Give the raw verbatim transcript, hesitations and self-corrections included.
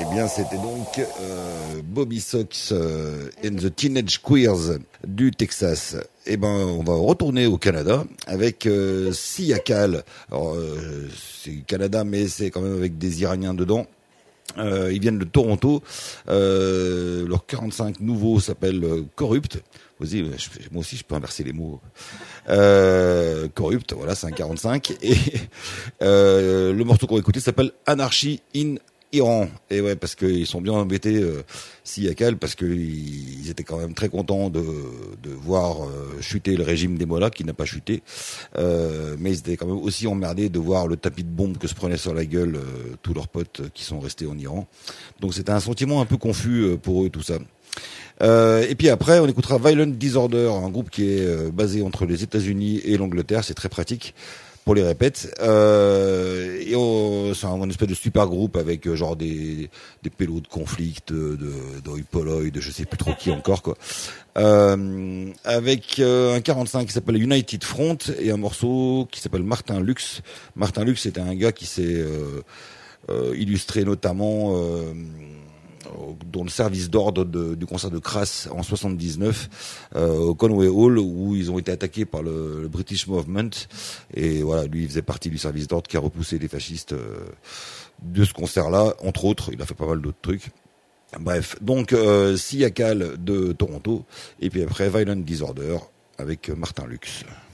Eh bien, c'était donc euh, Bobby Sox euh, and the Teenage Queers du Texas. Eh ben, on va retourner au Canada avec euh, Sia Kal. Alors, euh, c'est Canada, mais c'est quand même avec des Iraniens dedans. Euh, ils viennent de Toronto. Euh, leur quarante-cinq nouveau s'appelle euh, Corrupt. Vas-y, je, moi aussi, je peux inverser les mots. Euh, Corrupt, voilà, c'est un quarante-cinq. Et euh, le morceau qu'on va écouter s'appelle Anarchy in Iran. Et ouais, parce qu'ils sont bien embêtés, euh, Sia Kal, parce qu'ils étaient quand même très contents de, de voir euh, chuter le régime des Mollahs, qui n'a pas chuté. Euh, mais ils étaient quand même aussi emmerdés de voir le tapis de bombes que se prenaient sur la gueule euh, tous leurs potes qui sont restés en Iran. Donc c'était un sentiment un peu confus euh, pour eux, tout ça. Euh, et puis après, on écoutera Violent Disorder, un groupe qui est euh, basé entre les États-Unis et l'Angleterre. C'est très pratique pour les répètes. Euh, et on, c'est un, un espèce de super groupe avec euh, genre des des pélos de conflict, de de, de Poloy, de je sais plus trop qui encore quoi. Euh, avec euh, un quarante-cinq qui s'appelle United Front et un morceau qui s'appelle Martin Lux. Martin Lux, c'était un gars qui s'est euh, euh, illustré notamment euh, dans le service d'ordre de, du concert de Crass en soixante-dix-neuf euh, au Conway Hall, où ils ont été attaqués par le, le British Movement, et voilà, lui il faisait partie du service d'ordre qui a repoussé les fascistes euh, de ce concert-là, entre autres. Il a fait pas mal d'autres trucs. Bref, donc euh, Sia Kal de Toronto, et puis après Violent Disorder avec Martin Lux.